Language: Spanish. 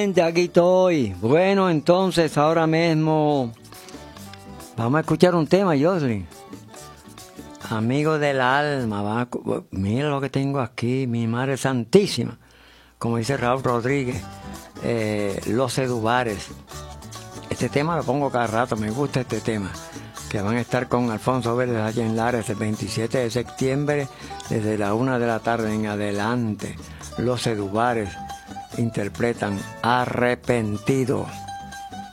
gente, aquí estoy. Bueno, entonces ahora mismo vamos a escuchar un tema, Jocelyn. Amigo del alma, mira lo que tengo aquí, mi Madre Santísima. Como dice Raúl Rodríguez, Los Edubares. Este tema lo pongo cada rato, me gusta este tema. Que van a estar con Alfonso Vélez allá en Lares el 27 de septiembre, desde la 1 de la tarde en adelante. Los Edubares interpretan Arrepentido.